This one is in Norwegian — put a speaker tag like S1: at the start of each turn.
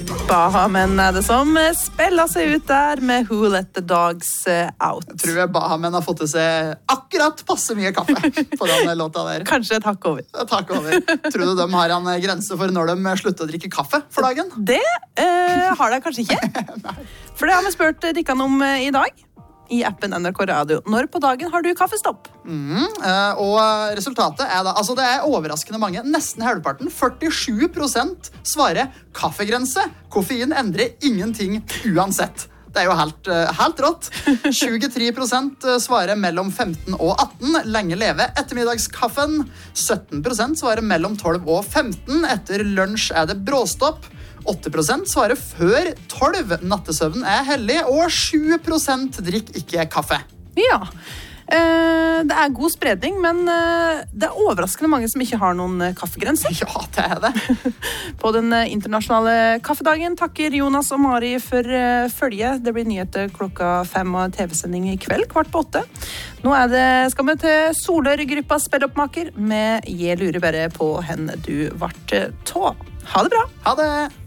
S1: Bahamen det som spiller seg ut der med Who Let the Dogs Out.
S2: Jeg tror Bahamen har fått til seg akkurat passe mye kaffe på den låta der.
S1: Kanskje et hakk over.
S2: Tror du de har en grense for når de slutter å drikke kaffe for dagen?
S1: Det har de kanskje ikke. For det har vi spurt Rikkan om i dag. I appen NRK Radio. Når på dagen har du kaffestopp?
S2: Og resultatet er da, altså det er overraskende mange, nesten halvparten, 47% svarer kaffegrense. Koffein endrer ingenting uansett. Det er jo helt rått. 23% svarer mellom 15 og 18, lenge leve ettermiddagskaffen. 17% svarer mellom 12 og 15, etter lunsj er det bråstopp. 8% svarer før 12, nattesøvnen er hellig, og 7% drikker ikke kaffe.
S1: Ja, det er god spredning, men det er overraskende mange som ikke har noen kaffegrenser.
S2: Ja, det er det.
S1: På den internasjonale kaffedagen takker Jonas og Mari for følge. Det blir nyheter 5:00 og en TV-sending i kveld, 7:15. Nå skal vi til Solør-gruppa spilloppmaker med Jeg lurer bare på henne du vart tå. Ha det bra.
S2: Ha det.